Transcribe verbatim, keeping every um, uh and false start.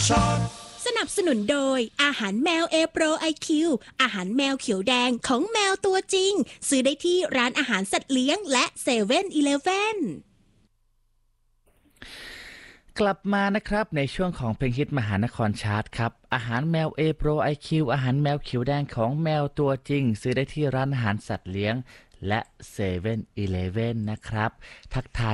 สนับสนุนโดยอาหารแมวเอโปรไอคิวอาหารแมวเขียวแดงของแมวตัวจริงซื้อได้ที่ร้านอาหารสัตว์เลี้ยงและเซเว่นอีเลฟเว่นกลับมานะครับในช่วงของเพลงฮิตมหานครชาร์ตครับอาหารแมว A Pro ไอ คิว อาหารแมวเขียวแดงของแมวตัวจริงซื้อได้ที่ร้านอาหารสัตว์เลี้ยงและเซเว่นอีเลฟเว่นนะครับทักทาย